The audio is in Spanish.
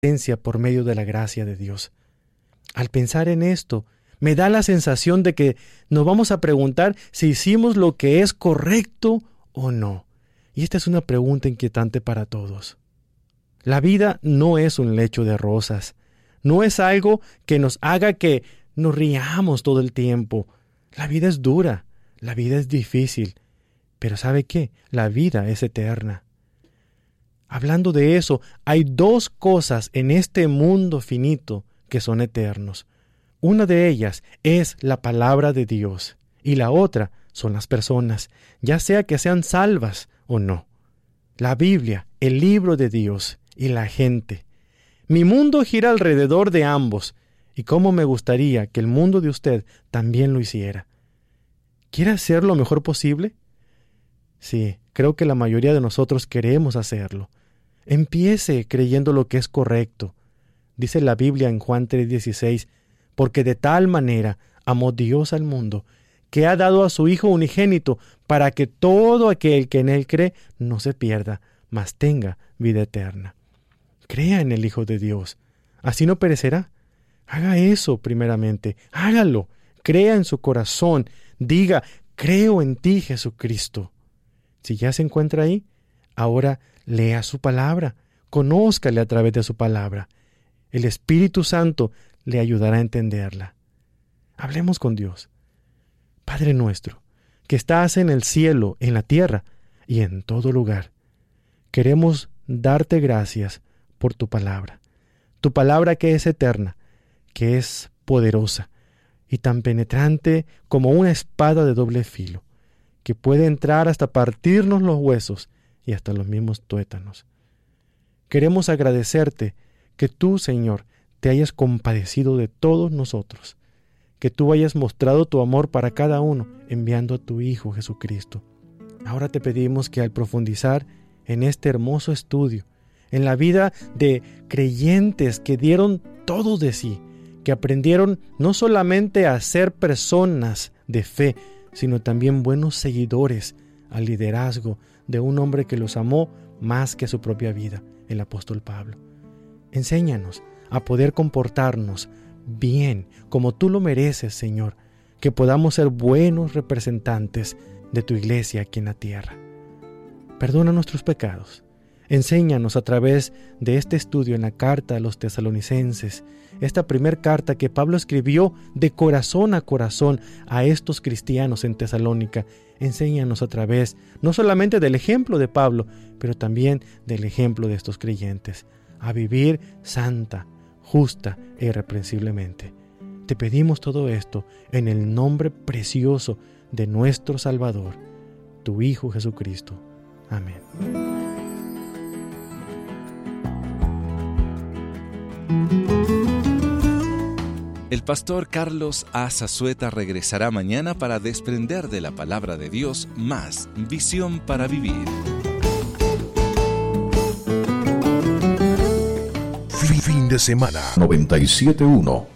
por medio de la gracia de Dios. Al pensar en esto, me da la sensación de que nos vamos a preguntar si hicimos lo que es correcto o no. Y esta es una pregunta inquietante para todos. La vida no es un lecho de rosas. No es algo que nos haga que nos riamos todo el tiempo. La vida es dura, la vida es difícil. Pero ¿sabe qué? La vida es eterna. Hablando de eso, hay dos cosas en este mundo finito que son eternos. Una de ellas es la palabra de Dios y la otra son las personas, ya sea que sean salvas o no. La Biblia, el libro de Dios y la gente. Mi mundo gira alrededor de ambos y cómo me gustaría que el mundo de usted también lo hiciera. ¿Quiere hacer lo mejor posible? Sí, creo que la mayoría de nosotros queremos hacerlo. Empiece creyendo lo que es correcto. Dice la Biblia en Juan 3:16, porque de tal manera amó Dios al mundo, que ha dado a su Hijo unigénito, para que todo aquel que en Él cree no se pierda, mas tenga vida eterna. Crea en el Hijo de Dios, así no perecerá. Haga eso primeramente, hágalo, crea en su corazón, diga, creo en ti, Jesucristo. Si ya se encuentra ahí, ahora lea su palabra, conózcale a través de su palabra. El Espíritu Santo le ayudará a entenderla. Hablemos con Dios. Padre nuestro, que estás en el cielo, en la tierra y en todo lugar, queremos darte gracias por tu palabra que es eterna, que es poderosa y tan penetrante como una espada de doble filo, que puede entrar hasta partirnos los huesos y hasta los mismos tuétanos. Queremos agradecerte que tú, Señor, te hayas compadecido de todos nosotros, que tú hayas mostrado tu amor para cada uno, enviando a tu Hijo Jesucristo. Ahora te pedimos que al profundizar en este hermoso estudio, en la vida de creyentes que dieron todo de sí, que aprendieron no solamente a ser personas de fe, sino también buenos seguidores al liderazgo de un hombre que los amó más que su propia vida, el apóstol Pablo. Enséñanos a poder comportarnos bien, como tú lo mereces, Señor, que podamos ser buenos representantes de tu iglesia aquí en la tierra. Perdona nuestros pecados. Enséñanos a través de este estudio en la carta a los tesalonicenses, esta primer carta que Pablo escribió de corazón a corazón a estos cristianos en Tesalónica. Enséñanos a través no solamente del ejemplo de Pablo, pero también del ejemplo de estos creyentes, a vivir santa, justa e irreprensiblemente. Te pedimos todo esto en el nombre precioso de nuestro Salvador, tu Hijo Jesucristo. Amén. El pastor Carlos A. Zazueta regresará mañana para desprender de la palabra de Dios más visión para vivir. Fin de semana 97.1